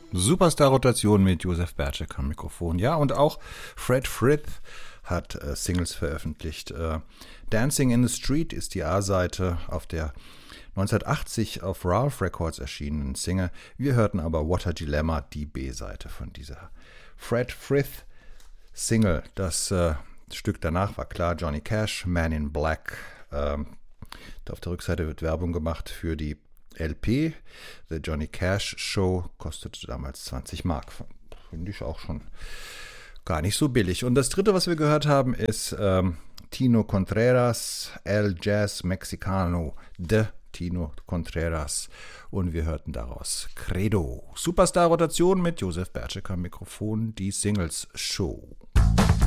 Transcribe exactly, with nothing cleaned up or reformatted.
Superstar-Rotation mit Josef Bertschek am Mikrofon. Ja, und auch Fred Frith hat äh, Singles veröffentlicht. Äh, Dancing in the Street ist die A-Seite auf der neunzehnhundertachtzig auf Ralph Records erschienenen Single. Wir hörten aber What a Dilemma, die B-Seite von dieser Fred Frith Single. Das äh, Stück danach war klar, Johnny Cash, Man in Black. Ähm, auf der Rückseite wird Werbung gemacht für die L P. The Johnny Cash Show kostete damals zwanzig Mark. Finde ich auch schon gar nicht so billig. Und das dritte, was wir gehört haben, ist ähm, Tino Contreras, El Jazz Mexicano, de Tino Contreras. Und wir hörten daraus Credo. Superstar-Rotation mit Josef Bertschek am Mikrofon, die Singles Show.